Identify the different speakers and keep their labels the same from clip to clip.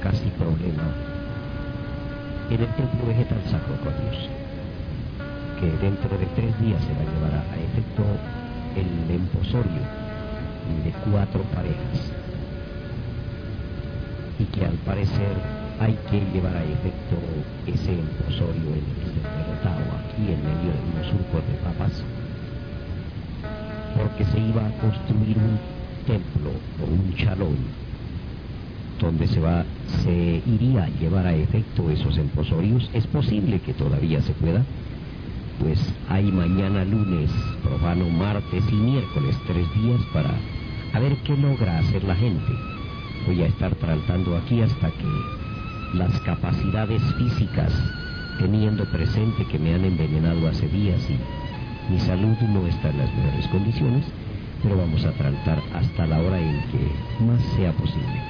Speaker 1: casi problema en el templo vegetal Sacro Dios, que dentro de 3 días se va a llevar a efecto el emposorio de 4 parejas, y que al parecer hay que llevar a efecto ese emposorio en el derrotado aquí en medio de unos surcos de papas, porque se iba a construir un templo o un chalón donde se iría a llevar a efecto esos emposorios. Es posible que todavía se pueda, pues hay mañana lunes profano, martes y miércoles 3 días para a ver qué logra hacer la gente. Voy a estar tratando aquí hasta que las capacidades físicas, teniendo presente que me han envenenado hace días y mi salud no está en las mejores condiciones, pero vamos a tratar hasta la hora en que más sea posible.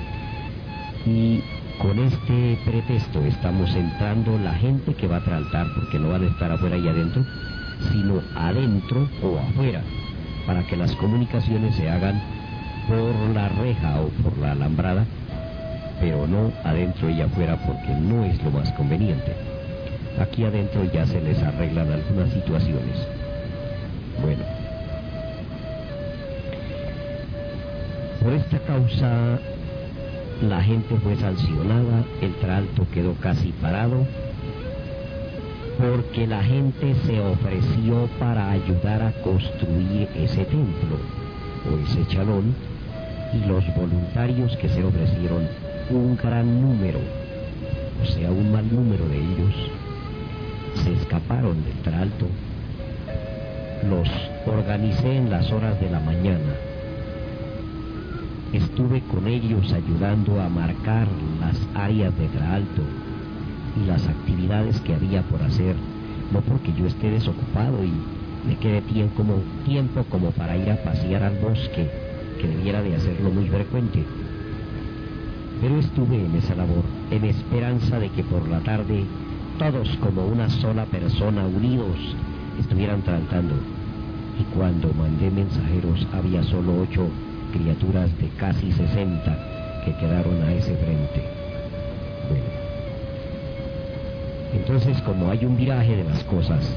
Speaker 1: Y con este pretexto estamos entrando la gente que va a tratar, porque no van a estar afuera y adentro, sino adentro o afuera, para que las comunicaciones se hagan por la reja o por la alambrada, pero no adentro y afuera, porque no es lo más conveniente. Aquí adentro ya se les arreglan algunas situaciones. Bueno, por esta causa la gente fue sancionada, el tralto quedó casi parado, porque la gente se ofreció para ayudar a construir ese templo o ese chalón, y los voluntarios que se ofrecieron, un gran número, o sea, un mal número de ellos, se escaparon del tralto. Los organicé en las horas de la mañana. Estuve con ellos ayudando a marcar las áreas de tralto y las actividades que había por hacer, no porque yo esté desocupado y me quede tiempo como para ir a pasear al bosque, que debiera de hacerlo muy frecuente, pero estuve en esa labor, en esperanza de que por la tarde todos como una sola persona, unidos, estuvieran tratando. Y cuando mandé mensajeros había solo 8 criaturas de casi 60 que quedaron a ese frente. Bueno, entonces, como hay un viraje de las cosas,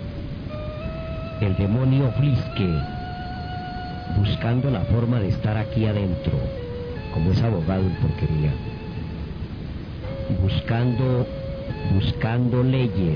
Speaker 1: el demonio Flisque, buscando la forma de estar aquí adentro, como es abogado en porquería, buscando leyes,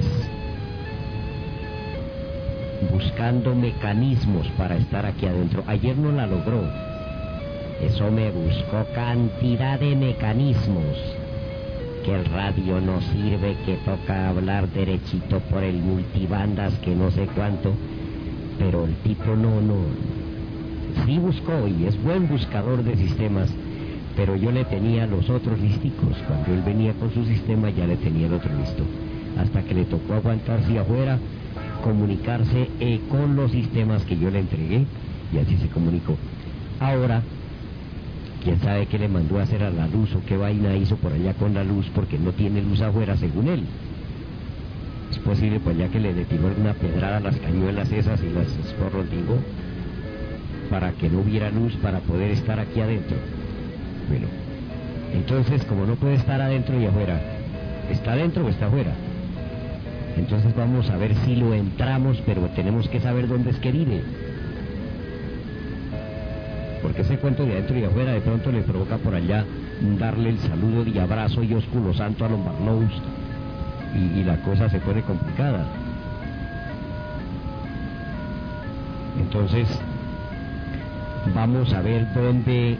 Speaker 1: buscando mecanismos para estar aquí adentro. Ayer no la logró. Eso me buscó cantidad de mecanismos, que el radio no sirve, que toca hablar derechito por el multibandas, que no sé cuánto, pero el tipo no, sí buscó y es buen buscador de sistemas, pero yo le tenía los otros listicos. Cuando él venía con su sistema ya le tenía el otro listo, hasta que le tocó aguantarse afuera, comunicarse con los sistemas que yo le entregué, y así se comunicó. Ahora, quién sabe qué le mandó a hacer a la luz o qué vaina hizo por allá con la luz, porque no tiene luz afuera según él. Es posible pues ya que le tiró una pedrada a las cañuelas esas y las esporrondigó para que no hubiera luz para poder estar aquí adentro. Bueno, entonces como no puede estar adentro y afuera, ¿está adentro o está afuera? Entonces vamos a ver si lo entramos, pero tenemos que saber dónde es que vive, porque ese cuento de adentro y afuera de pronto le provoca por allá darle el saludo de abrazo y ósculo santo a los Barlows, y la cosa se pone complicada. Entonces vamos a ver dónde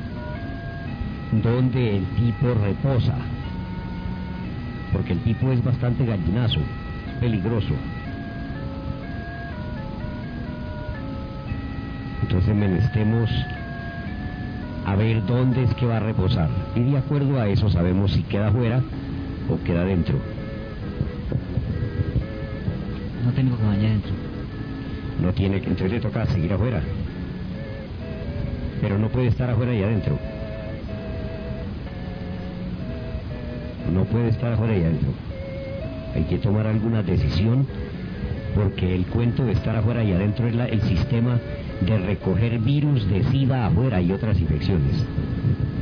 Speaker 1: el tipo reposa, porque el tipo es bastante gallinazo, es peligroso. Entonces menestemos a ver dónde es que va a reposar, y de acuerdo a eso sabemos si queda afuera o queda adentro.
Speaker 2: No tengo que bañar adentro.
Speaker 1: No tiene que, entonces le toca seguir afuera, pero no puede estar afuera y adentro. No puede estar afuera y adentro. Hay que tomar alguna decisión, porque el cuento de estar afuera y adentro es el sistema de recoger virus de SIDA afuera y otras infecciones.